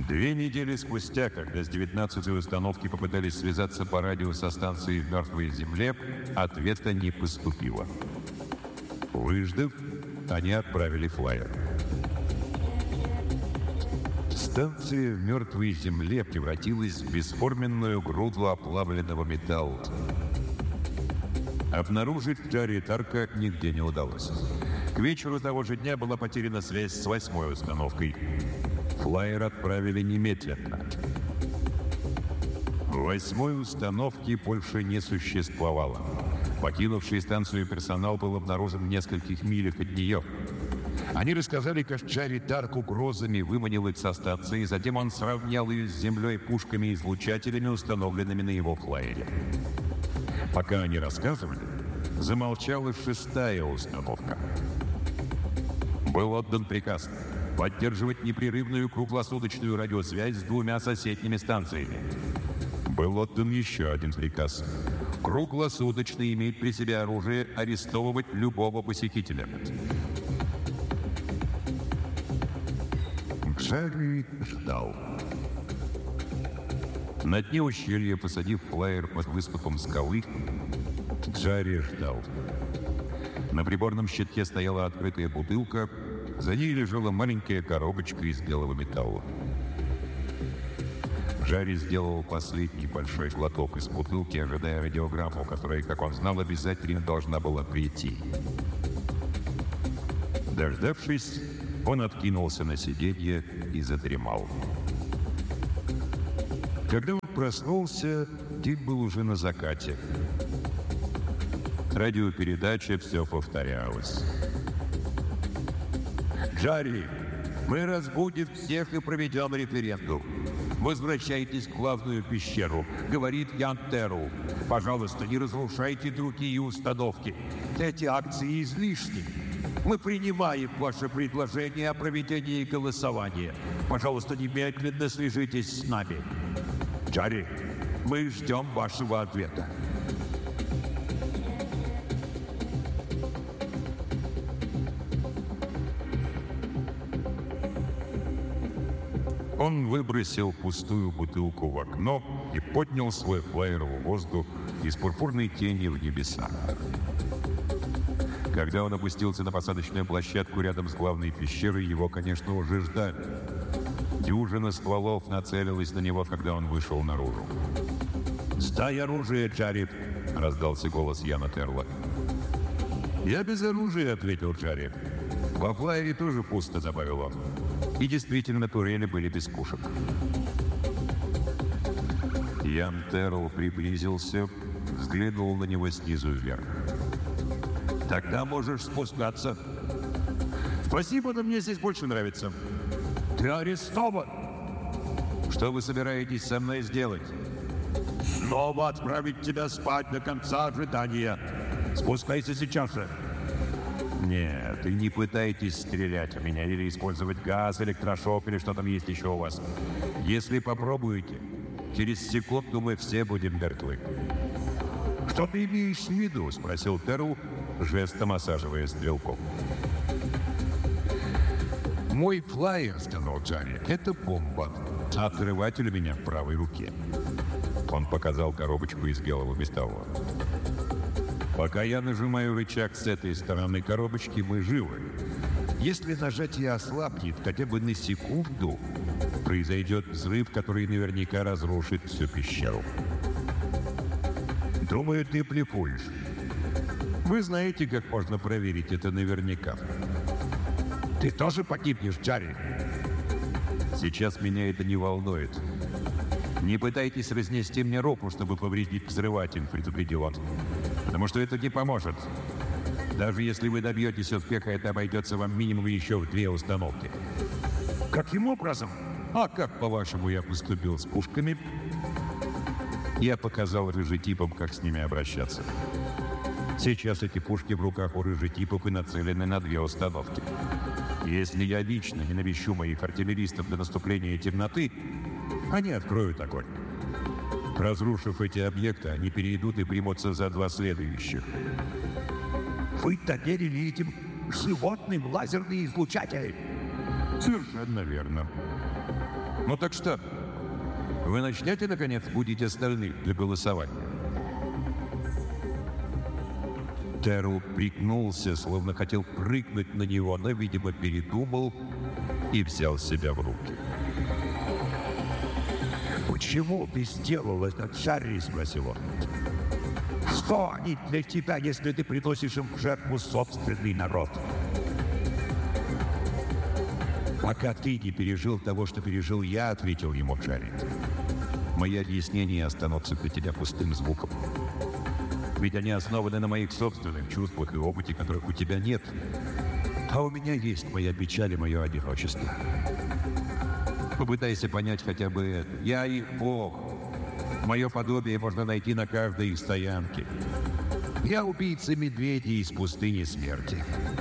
2 недели спустя, когда с 19-й установки попытались связаться по радио со станцией в мертвой земле, ответа не поступило. Выждав, они отправили флайер. Станция в мертвой земле превратилась в бесформенную груду оплавленного металла. Обнаружить Джарри Тарка нигде не удалось. К вечеру того же дня была потеряна связь с 8-й установкой. Флайер отправили немедленно. 8-й установки больше не существовало. Покинувший станцию персонал был обнаружен в нескольких милях от нее. Они рассказали, как Джарри Тарк угрозами выманил их со станции, затем он сравнял ее с землей пушками и излучателями, установленными на его флайере. Пока они рассказывали, замолчала 6-я установка. Был отдан приказ поддерживать непрерывную круглосуточную радиосвязь с 2 соседними станциями. Был отдан еще один приказ круглосуточно иметь при себе оружие, арестовывать любого посетителя. Джарри ждал. На дне ущелья, посадив флайер под выступом скалы, Джарри ждал. На приборном щитке стояла открытая бутылка, за ней лежала маленькая коробочка из белого металла. Джарри сделал последний большой глоток из бутылки, ожидая радиограмму, которая, как он знал, обязательно должна была прийти. Дождавшись, он откинулся на сиденье и задремал. Когда он проснулся, день был уже на закате. Радиопередача все повторялась. «Джарри, мы разбудим всех и проведем референдум. Возвращайтесь в главную пещеру», — говорит Ян Террелл. «Пожалуйста, не разрушайте другие установки. Эти акции излишни. Мы принимаем ваше предложение о проведении голосования. Пожалуйста, немедленно свяжитесь с нами. Джарри, мы ждем вашего ответа». Он выбросил пустую бутылку в окно и поднял свой флайер в воздух из пурпурной тени в небеса. Когда он опустился на посадочную площадку рядом с главной пещерой, его, конечно, уже ждали. Дюжина стволов нацелилась на него, когда он вышел наружу. «Сдай оружие, Джарри!» — раздался голос Яна Террелла. «Я без оружия», — ответил Джарри. «Во флайере тоже пусто», — добавил он. И действительно, турели были без пушек. Ян Террелл приблизился, взглянул на него снизу вверх. «Тогда можешь спускаться». «Спасибо, но мне здесь больше нравится». «Ты арестован». «Что вы собираетесь со мной сделать?» «Снова отправить тебя спать до конца ожидания. Спускайся сейчас же». «Нет, и не пытайтесь стрелять в меня или использовать газ, электрошок или что там есть еще у вас. Если попробуете, через секунду мы все будем мертвы». «Что ты имеешь в виду?» — спросил Террелл, жестом осаживая стрелков. «Мой флайер, — сказал Джарри, — это бомба, а открыватель у меня в правой руке». Он показал коробочку из белого металла. «Пока я нажимаю рычаг с этой стороны коробочки, мы живы. Если нажатие ослабнет хотя бы на секунду, произойдет взрыв, который наверняка разрушит всю пещеру». «Думаю, ты блефуешь. Вы знаете, как можно проверить это наверняка». «Ты тоже погибнешь, Джарри?» «Сейчас меня это не волнует. Не пытайтесь разнести мне руку, чтобы повредить взрыватель», — предупредил он. «Потому что это не поможет. Даже если вы добьетесь успеха, это обойдется вам минимум еще в 2 установки». «Каким образом?» «А как, по-вашему, я поступил с пушками?» Я показал рыжетипам, как с ними обращаться. Сейчас эти пушки в руках у рыжетипов и нацелены на 2 установки. Если я лично не навещу моих артиллеристов до наступления темноты, они откроют огонь. Разрушив эти объекты, они перейдут и примутся за 2 следующих. «Вы доверили этим животным лазерные излучатели?» Совершенно верно. Ну так что, вы начнете, наконец, будить остальных для голосования? Терл пригнулся, словно хотел прыгнуть на него, но, видимо, передумал и взял себя в руки. «Почему ты сделал это, Джарри?» — спросил он. «Что они для тебя, если ты приносишь им в жертву собственный народ?» «Пока ты не пережил того, что пережил я», — ответил ему Джарри, «мои объяснения останутся для тебя пустым звуком. Ведь они основаны на моих собственных чувствах и опыте, которых у тебя нет. А у меня есть моя печаль и мое одиночество. Попытайся понять хотя бы это. Я их Бог. Мое подобие можно найти на каждой их стоянке. Я убийца медведей из пустыни смерти».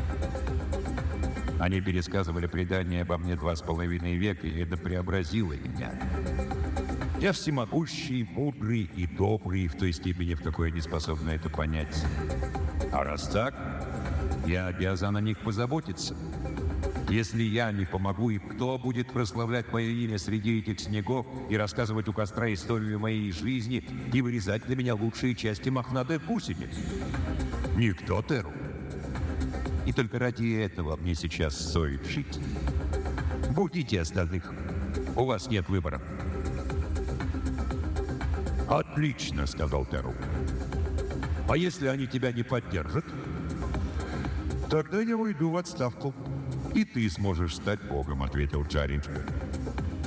Они пересказывали предания обо мне 2,5 века, и это преобразило меня. Я всемогущий, мудрый и добрый в той степени, в какой они способны это понять. А раз так, я обязан о них позаботиться. Если я не помогу им, кто будет прославлять мое имя среди этих снегов и рассказывать у костра историю моей жизни и вырезать для меня лучшие части мохнатых гусениц? Никто, Терл. И только ради этого мне сейчас стоит жить. Будите остальных. У вас нет выбора. «Отлично», — сказал Терл. «А если они тебя не поддержат?» «Тогда я уйду в отставку. И ты сможешь стать богом», — ответил Джарри.